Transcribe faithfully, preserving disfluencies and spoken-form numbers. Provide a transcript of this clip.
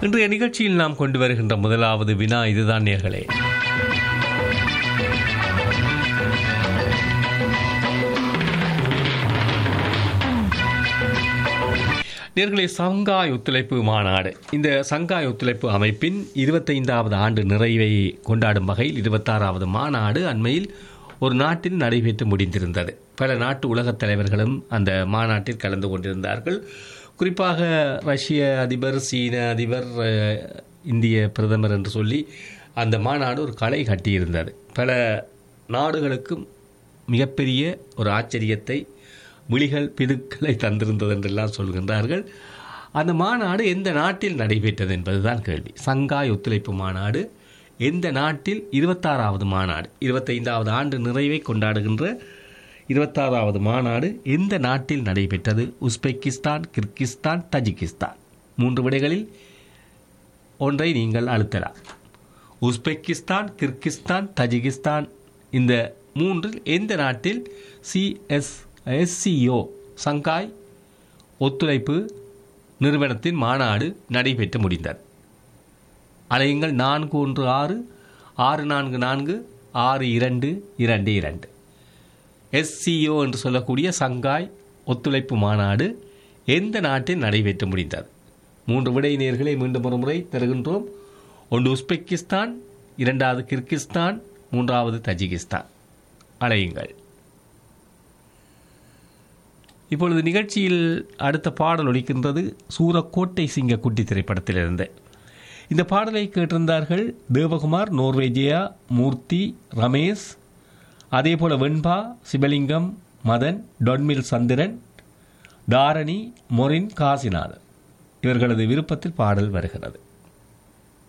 இன்றைய நிகழ்ச்சியில் நாம் கொண்டு வருகின்ற முதலாவது வினா இதுதான் நேர்களே. நேர்களே, சங்காய் ஒத்துழைப்பு மாநாடு. இந்த சங்காய் ஒத்துழைப்பு அமைப்பின் இருபத்தைந்தாவது ஆண்டு நிறைவை கொண்டாடும் வகையில் இருபத்தாறாவது மாநாடு அண்மையில் ஒரு நாட்டில் நடைபெற்று முடிந்திருந்தது. பல நாட்டு உலகத் தலைவர்களும் அந்த மாநாட்டில் கலந்து கொண்டிருந்தார்கள். குறிப்பாக ரஷ்ய அதிபர், சீன அதிபர், இந்திய பிரதமர் என்று சொல்லி அந்த மாநாடு ஒரு களை கட்டியிருந்தது. பல நாடுகளுக்கும் மிகப்பெரிய ஒரு ஆச்சரியத்தை, விழிகள் பிதுக்களை தந்திருந்தது என்றெல்லாம் சொல்கின்றார்கள். அந்த மாநாடு எந்த நாட்டில் நடைபெற்றது என்பதுதான் கேள்வி. சங்காய் ஒத்துழைப்பு மாநாடு எந்த நாட்டில்? இருபத்தாறாவது மாநாடு, இருபத்தைந்தாவது ஆண்டு நிறைவை கொண்டாடுகின்ற இருபத்தாறாவது மாநாடு எந்த நாட்டில் நடைபெற்றது? Uzbekistan, Kyrgyzstan, Tajikistan. மூன்று விடைகளில் ஒன்றை நீங்கள் அழுத்தலாம். Uzbekistan, Kyrgyzstan, Tajikistan. இந்த மூன்றில் எந்த நாட்டில் சிஎஸ் எஸ்சிஓ சங்காய் ஒத்துழைப்பு நிறுவனத்தின் மாநாடு நடைபெற்று முடிந்தது? அலையுங்கள் நான்கு ஒன்று ஆறு ஆறு நான்கு நான்கு ஆறு இரண்டு இரண்டு இரண்டு. எஸ்சிஓ என்று சொல்லக்கூடிய சங்காய் ஒத்துழைப்பு மாநாடு எந்த நாட்டில் நடைபெற்று முடிந்தது? மூன்று விடை நேர்களை மீண்டும் ஒரு முறை தருகின்றோம். ஒன்று உஸ்பெகிஸ்தான், இரண்டாவது கிர்கிஸ்தான், மூன்றாவது தஜிகிஸ்தான். அலையுங்கள். இப்பொழுது நிகழ்ச்சியில் அடுத்த பாடல் ஒலிக்கின்றது சூரக்கோட்டை சிங்கக்குட்டி திரைப்படத்திலிருந்து. இந்த பாடலை கேட்டிருந்தார்கள் தேவகுமார், நோர்வேஜியா, மூர்த்தி, ரமேஷ், அதே போல வெண்பா, சிவலிங்கம், மதன், டொன்மில் சந்திரன், தாரணி, மொரின், காசிநாதன். இவர்களது விருப்பத்தில் பாடல் வருகிறது.